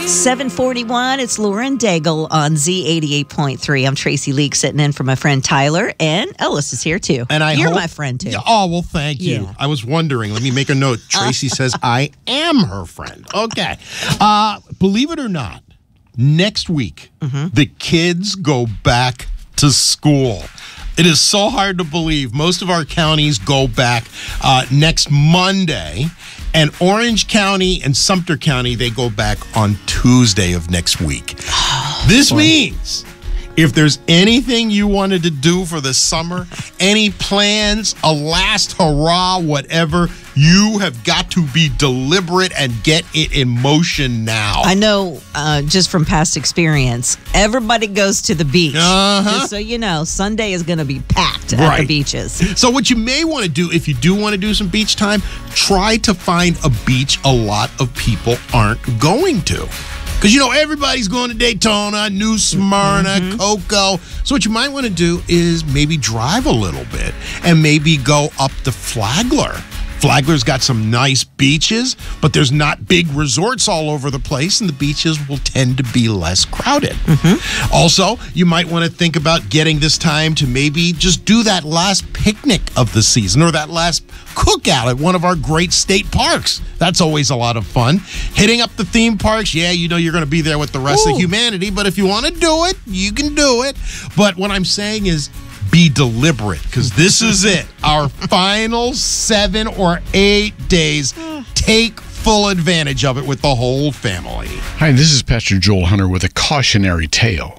741, it's Lauren Daigle on Z88.3. I'm Tracy Leak sitting in for my friend Tyler, and Ellis is here too. And You're my friend too. Oh, well, thank you. Yeah. I was wondering. Let me make a note. Tracy says I am her friend. Okay. Believe it or not, next week, the kids go back to school. It is so hard to believe. Most of our counties go back next Monday. And Orange County and Sumter County, they go back on Tuesday of next week. This means if there's anything you wanted to do for the summer, any plans, a last hurrah, whatever, you have got to be deliberate and get it in motion now. I know just from past experience, everybody goes to the beach. Just so you know, Sunday is going to be packed at the beaches. So what you may want to do, if you do want to do some beach time, try to find a beach a lot of people aren't going to. Because, you know, everybody's going to Daytona, New Smyrna, Cocoa. So what you might want to do is maybe drive a little bit and maybe go up to Flagler. Flagler's got some nice beaches, but there's not big resorts all over the place, and the beaches will tend to be less crowded. Also, you might want to think about getting this time to maybe just do that last picnic of the season or that last cookout at one of our great state parks. That's always a lot of fun. Hitting up the theme parks, yeah, you know you're going to be there with the rest of humanity, but if you want to do it, you can do it. But what I'm saying is, be deliberate, because this is it. Our final 7 or 8 days. Take full advantage of it with the whole family. Hi, this is Pastor Joel Hunter with a cautionary tale.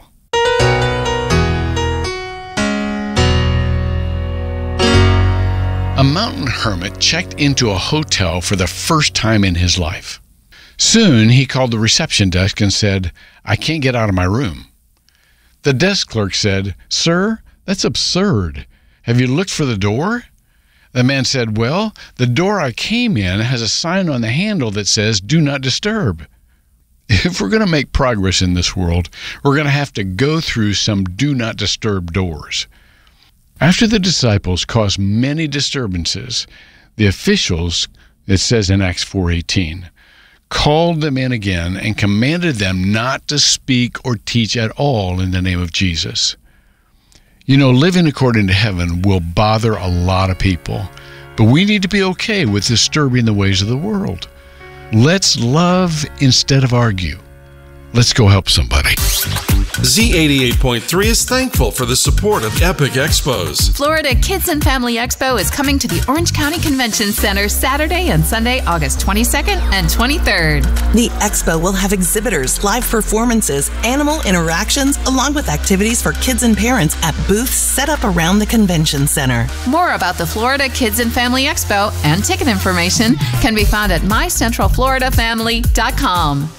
A mountain hermit checked into a hotel for the first time in his life. Soon, he called the reception desk and said, "I can't get out of my room." The desk clerk said, "Sir, that's absurd. Have you looked for the door?" The man said, "Well, the door I came in has a sign on the handle that says, 'Do not disturb.'" If we're going to make progress in this world, we're going to have to go through some do not disturb doors. After the disciples caused many disturbances, the officials, it says in Acts 4:18, called them in again and commanded them not to speak or teach at all in the name of Jesus. You know, living according to heaven will bother a lot of people, but we need to be okay with disturbing the ways of the world. Let's love instead of argue. Let's go help somebody. Z88.3 is thankful for the support of Epic Expos. Florida Kids and Family Expo is coming to the Orange County Convention Center Saturday and Sunday, August 22nd and 23rd. The expo will have exhibitors, live performances, animal interactions, along with activities for kids and parents at booths set up around the convention center. More about the Florida Kids and Family Expo and ticket information can be found at mycentralfloridafamily.com.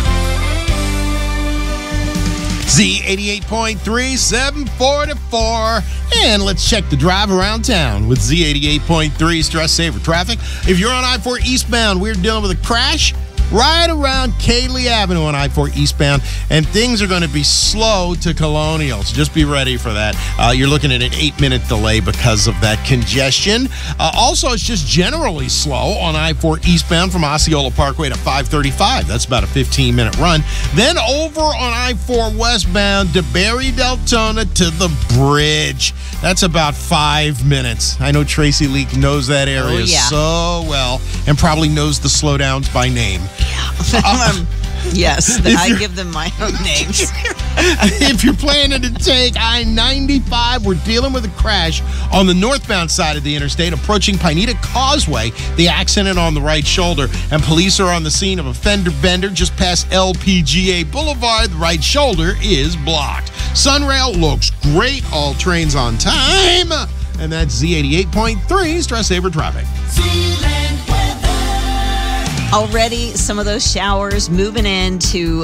Z88.3, 744. And let's check the drive around town with Z88.3 Stress Saver Traffic. If you're on I-4 eastbound, we're dealing with a crash right around Cayley Avenue on I-4 eastbound, and things are going to be slow to Colonial, so just be ready for that. You're looking at an 8-minute delay because of that congestion. Also, it's just generally slow on I-4 eastbound from Osceola Parkway to 535. That's about a 15-minute run. Then over on I-4 westbound, DeBerry Deltona to the bridge. That's about 5 minutes. I know Tracy Leak knows that area so well and probably knows the slowdowns by name. Yes, I give them my own names. If you're planning to take I-95, we're dealing with a crash on the northbound side of the interstate approaching Pineda Causeway. The accident on the right shoulder, and police are on the scene of a fender bender just past LPGA Boulevard. The right shoulder is blocked. Sunrail looks great. All trains on time. And that's Z88.3 Stress Saver Traffic. Already, some of those showers moving into